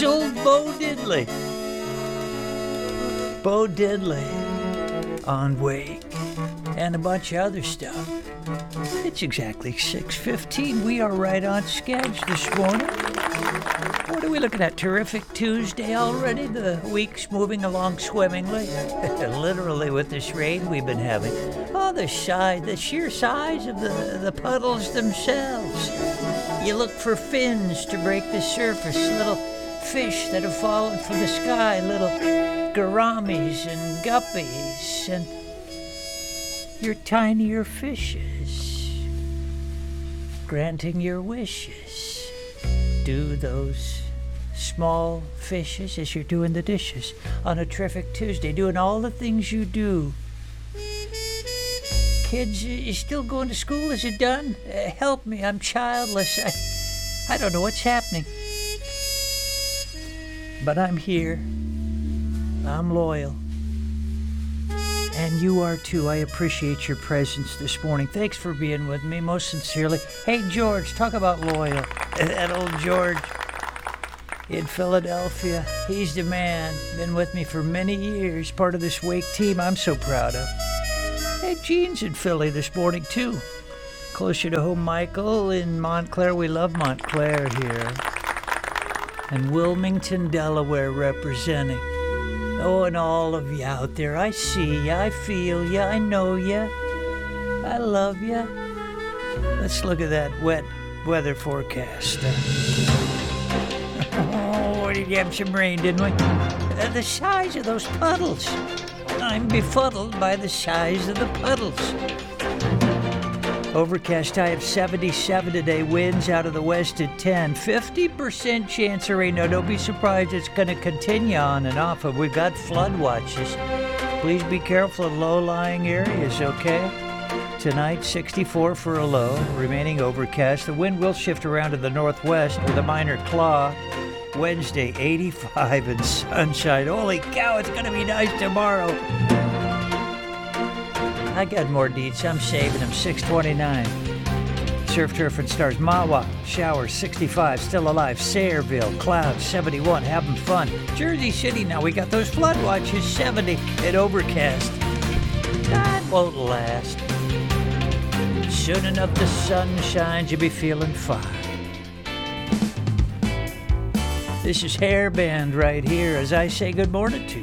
It's old Bo Diddley. Bo Diddley on Wake and a bunch of other stuff. It's exactly 6:15. We are right on schedule this morning. What are we looking at? Terrific Tuesday already? The week's moving along swimmingly. Literally with this rain we've been having. Oh, the sheer size of the puddles themselves. You look for fins to break the surface, little fish that have fallen from the sky, little gouramis and guppies, and your tinier fishes, granting your wishes. Do those small fishes as you're doing the dishes on a terrific Tuesday, doing all the things you do. Kids, you still going to school? Is it done? Help me, I'm childless. I don't know what's happening. But I'm here. I'm loyal. And you are too. I appreciate your presence this morning. Thanks for being with me, most sincerely. Hey, George, talk about loyal. That old George in Philadelphia. He's the man. Been with me for many years. Part of this Wake team I'm so proud of. Hey, Gene's in Philly this morning, too. Closer to home, Michael in Montclair. We love Montclair here. And Wilmington, Delaware representing. Oh, and all of you out there, I see you, I feel you, I know you, I love you. Let's look at that wet weather forecast. Oh, we did have some rain, didn't we? The size of those puddles. I'm befuddled by the size of the puddles. Overcast high of 77 today, winds out of the west at 10. 50% chance of rain. Now, don't be surprised, it's going to continue on and off. We've got flood watches. Please be careful of low-lying areas, okay? Tonight, 64 for a low, remaining overcast. The wind will shift around to the northwest with a minor claw. Wednesday, 85 and sunshine. Holy cow, it's going to be nice tomorrow. I got more deets. I'm saving them. 629. Surf, turf, and stars. Mahwah, showers, 65. Still alive. Sayreville, clouds, 71. Having fun. Jersey City, now we got those flood watches, 70. And overcast. That won't last. Soon enough the sun shines, you'll be feeling fine. This is Hairband right here as I say good morning to you.